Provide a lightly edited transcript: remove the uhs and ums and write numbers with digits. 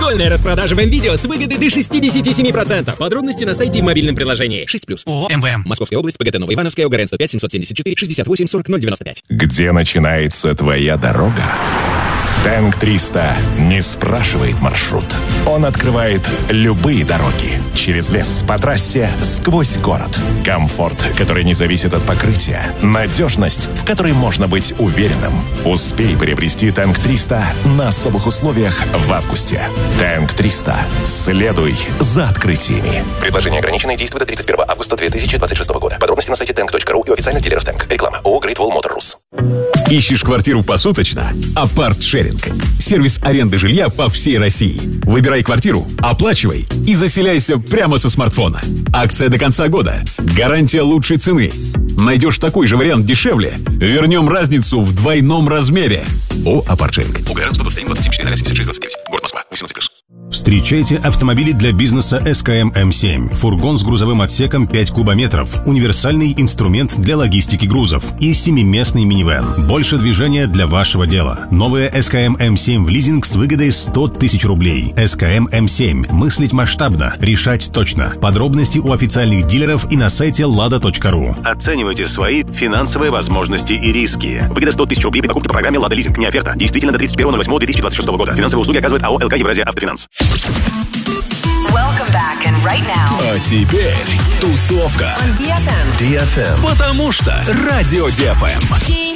Школьная распродажа в МВидео с выгодой до 67%. Подробности на сайте и мобильном приложении. 6+. ООО МВМ. Московская область, ПГТ Новоивановская, УГРН 105 774 68 40 095. Где начинается твоя дорога? Тэнк 300 не спрашивает маршрут. Он открывает любые дороги. Через лес, по трассе, сквозь город. Комфорт, который не зависит от покрытия. Надежность, в которой можно быть уверенным. Успей приобрести Тэнк 300 на особых условиях в августе. Тэнк 300. Следуй за открытиями. Предложение ограниченное, действует до 31 августа 2026 года. Подробности на сайте tank.ru и у официальных дилеров Тэнк. Реклама. ООО Great Wall Motor Rus. Ищешь квартиру посуточно? Апарт-шеринг. Сервис аренды жилья по всей России. Выбирай квартиру, оплачивай и заселяйся прямо со смартфона. Акция до конца года. Гарантия лучшей цены. Найдешь такой же вариант дешевле? Вернем разницу в двойном размере. О, Апарт-шеринг. УГРН 121 27 76 29. Город Москва. 18+. Встречайте автомобили для бизнеса СКМ М7. Фургон с грузовым отсеком 5 кубометров. Универсальный инструмент для логистики грузов. И 7-местный минивэн. Больше движения для вашего дела. Новая СКМ М7 в лизинг с выгодой 100 тысяч рублей. СКМ М7. Мыслить масштабно. Решать точно. Подробности у официальных дилеров и на сайте lada.ru. Оценивайте свои финансовые возможности и риски. Выгода 100 тысяч рублей при покупке по программе «Лада Лизинг». Не оферта. Действительно до 31.08.2026 года. Финансовые услуги оказывает АО «ЛК Евразия Автофинанс». Welcome back, and right now. А теперь тусовка. On DFM. Потому что радио DFM.